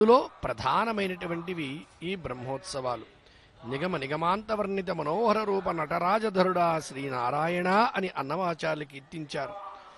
ఇందులో ప్రధానమైనటువంటివి ఈ బ్రహ్మోత్సవాలు. నిగమ నిగమాంతవర్ణిత మనోహర రూప నటరాజధరుడా శ్రీనారాయణ అని అన్నమాచార్యులు కీర్తించారు.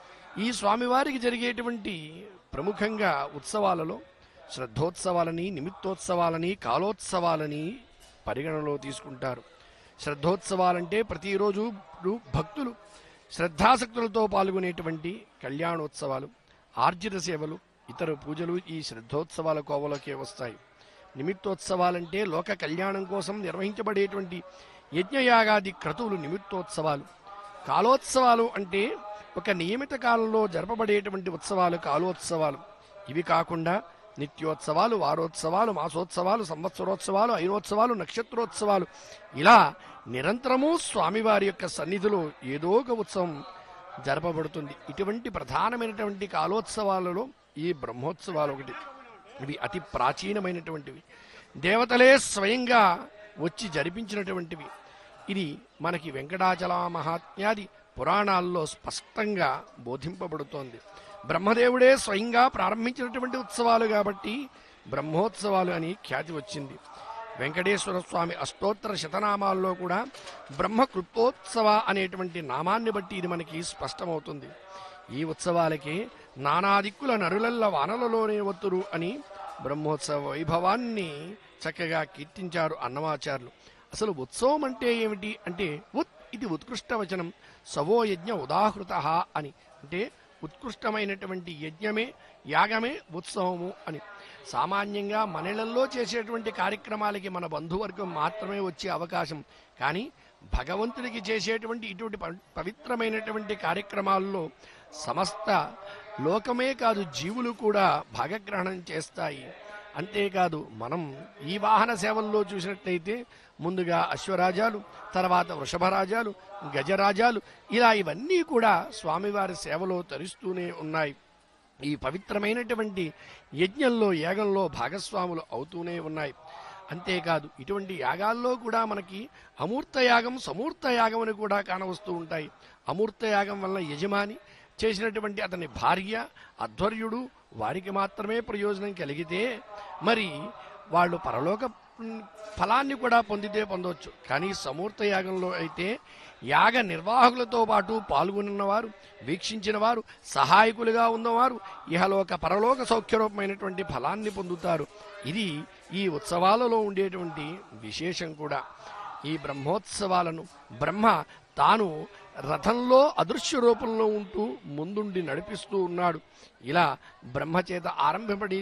ఈ స్వామివారికి జరిగేటువంటి ప్రముఖంగా ఉత్సవాలలో శ్రద్ధోత్సవాలని, నిమిత్తోత్సవాలని, కాలోత్సవాలని పరిగణలో తీసుకుంటారు. శ్రద్ధోత్సవాలంటే ప్రతిరోజు భక్తులు శ్రద్ధాసక్తులతో పాల్గొనేటువంటి కళ్యాణోత్సవాలు, ఆర్జిత సేవలు, ఇతర పూజలు ఈ శ్రద్ధోత్సవాల కోవలోకే వస్తాయి. నిమిత్తోత్సవాలంటే లోక కళ్యాణం కోసం నిర్వహించబడేటువంటి యజ్ఞయాగాది క్రతువులు నిమిత్తోత్సవాలు. కాలోత్సవాలు అంటే ఒక నియమిత కాలంలో జరపబడేటువంటి ఉత్సవాలు కాలోత్సవాలు. ఇవి కాకుండా నిత్యోత్సవాలు, వారోత్సవాలు, మాసోత్సవాలు, సంవత్సరోత్సవాలు, అయినోత్సవాలు, నక్షత్రోత్సవాలు, ఇలా నిరంతరము స్వామివారి యొక్క సన్నిధిలో ఏదో ఒక ఉత్సవం జరపబడుతుంది. ఇటువంటి ప్రధానమైనటువంటి కాలోత్సవాలలో ఈ బ్రహ్మోత్సవాలు ఒకటి. ఇవి అతి ప్రాచీనమైనటువంటివి, దేవతలే స్వయంగా వచ్చి జరిపించినటువంటివి. ఇది మనకి వెంకటాచల మహాత్మ్యాది పురాణాల్లో స్పష్టంగా బోధింపబడుతోంది. బ్రహ్మదేవుడే స్వయంగా ప్రారంభించినటువంటి ఉత్సవాలు కాబట్టి బ్రహ్మోత్సవాలు అని ఖ్యాతి వచ్చింది. వెంకటేశ్వర స్వామి అష్టోత్తర శతనామాల్లో కూడా బ్రహ్మకృప్తోత్సవ అనేటువంటి నామాన్ని బట్టి ఇది మనకి స్పష్టమవుతుంది. ఈ ఉత్సవాలకి నానాదిక్కుల నరులల్ల వానలలోనే ఒత్తురు అని బ్రహ్మోత్సవ వైభవాన్ని చక్కగా కీర్తించారు అన్నమాచార్యులు. అసలు ఉత్సవం అంటే ఏమిటి అంటే ఇది ఉత్కృష్ట వచనం, సవో యజ్ఞ ఉదాహృత అని. అంటే ఉత్కృష్టమైనటువంటి యజ్ఞమే, యాగమే ఉత్సవము అని. సామాన్యంగా మనలలో చేసేటువంటి కార్యక్రమాలకి మన బంధువర్గం మాత్రమే వచ్చే అవకాశం, కానీ భగవంతుడికి చేసేటువంటి ఇటువంటి పవిత్రమైనటువంటి కార్యక్రమాల్లో సమస్త లోకమే కాదు జీవులు కూడా భాగగ్రహణం చేస్తాయి. అంతేకాదు మనం ఈ వాహన సేవల్లో చూసినట్లయితే ముందుగా అశ్వరాజాలు, తర్వాత వృషభరాజాలు, గజరాజాలు, ఇలా ఇవన్నీ కూడా స్వామివారి సేవలో తరిస్తూనే ఉన్నాయి. ఈ పవిత్రమైనటువంటి యజ్ఞంలో, యాగంలో భాగస్వాములు అవుతూనే ఉన్నాయి. అంతేకాదు ఇటువంటి యాగాల్లో కూడా మనకి అమూర్త యాగం, సమూర్త యాగం అని కూడా కానవస్తూ ఉంటాయి. అమూర్త యాగం వల్ల యజమాని చేసినటువంటి అతని భార్య, అధ్వర్యుడు వారికి మాత్రమే ప్రయోజనం కలిగితే మరి వాళ్ళు పరలోక ఫలాన్ని కూడా పొందవచ్చు. కానీ సమూర్త యాగంలో అయితే యాగ నిర్వాహకులతో పాటు పాల్గొన్నవారు, వీక్షించిన వారు, సహాయకులుగా ఉన్నవారు ఇహలోక పరలోక సౌఖ్యరూపమైనటువంటి ఫలాన్ని పొందుతారు. ఇది ఈ ఉత్సవాలలో ఉండేటువంటి విశేషం కూడా. ఈ బ్రహ్మోత్సవాలను బ్రహ్మ తాను రథంలో అదృశ్య రూపంలో ఉంటూ ముందుండి నడిపిస్తూ ఉన్నాడు. ఇలా బ్రహ్మచేత ఆరంభపడి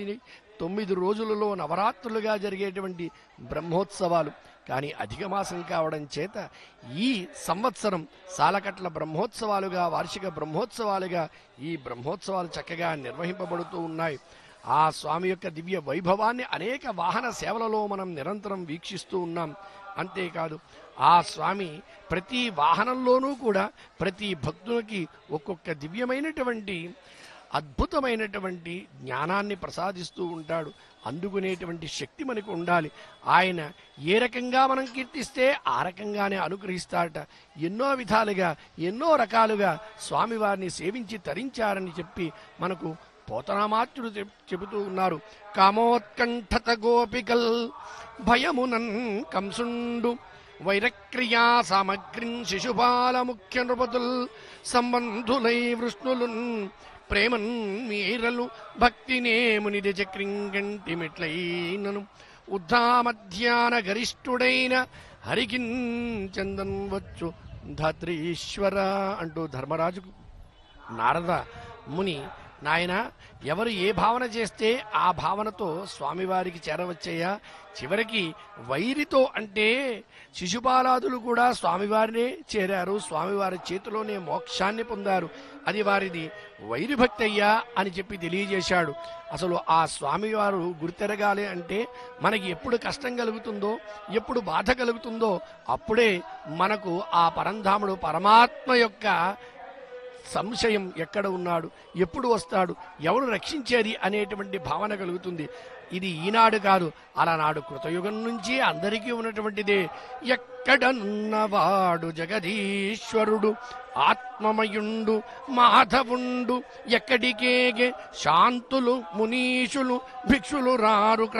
9 రోజులలో నవరాత్రులుగా జరిగేటువంటి బ్రహ్మోత్సవాలు. కానీ అధిక మాసం కావడం చేత ఈ సంవత్సరం సాలకట్ల బ్రహ్మోత్సవాలుగా, వార్షిక బ్రహ్మోత్సవాలుగా ఈ బ్రహ్మోత్సవాలు చక్కగా నిర్వహింపబడుతూ ఉన్నాయి. ఆ స్వామి యొక్క దివ్య వైభవాన్ని అనేక వాహన సేవలలో మనం నిరంతరం వీక్షిస్తూ ఉన్నాం. అంతేకాదు ఆ స్వామి ప్రతి వాహనంలోనూ కూడా ప్రతి భక్తునికి ఒక్కొక్క దివ్యమైనటువంటి అద్భుతమైనటువంటి జ్ఞానాన్ని ప్రసాదిస్తూ ఉంటాడు. అందుకునేటువంటి శక్తి మనకు ఉండాలి. ఆయన ఏ రకంగా మనం కీర్తిస్తే ఆ రకంగానే అనుగ్రహిస్తాడట. ఎన్నో విధాలుగా, ఎన్నో రకాలుగా స్వామివారిని సేవించి తరించారని చెప్పి మనకు పోతనామాత్యుడు చెబుతూ ఉన్నారు. కామోత్కంఠత గోపికల్ భయమునన్ కంసుండు వైరక్రియా సామగ్రిం శిశుపాల ముఖ్య నృపతుల్ సంబంధులై వృష్ణులున్ ప్రేమన్ మీరలు భక్తినే మునిది చక్రింగంటి మెట్లైనను ఉద్ధామధ్యాన గరిష్ఠుడైన హరికిన్ చందన్ వచ్చు ధాత్రీశ్వర అంటూ ధర్మరాజుకు నారద ముని, నాయన ఎవరు ఏ భావన చేస్తే ఆ భావనతో స్వామివారికి చేరవచ్చయ్యా. చివరికి వైరితో అంటే శిశుపాలాదులు కూడా స్వామివారినే చేరారు, స్వామివారి చేతిలోనే మోక్షాన్ని పొందారు. అది వారిది వైరి భక్తి అయ్యా అని చెప్పి తెలియజేశాడు. అసలు ఆ స్వామివారు గుర్తెరగాలి అంటే మనకి ఎప్పుడు కష్టం కలుగుతుందో, ఎప్పుడు బాధ కలుగుతుందో అప్పుడే మనకు ఆ పరంధాముడు పరమాత్మ యొక్క సంశయం ఎక్కడ ఉన్నాడు, ఎప్పుడు వస్తాడు, ఎవరు రక్షించేది అనేటువంటి భావన కలుగుతుంది. ఇది ఈనాడు కాదు, అలనాడు కృతయుగం నుంచి అందరికీ ఉన్నటువంటిదే. ఎక్కడనున్నవాడు జగదీశ్వరుడు ఆత్మమయుండు మాధవుండు, ఎక్కడికేగే శాంతులు మునీషులు భిక్షులు రారు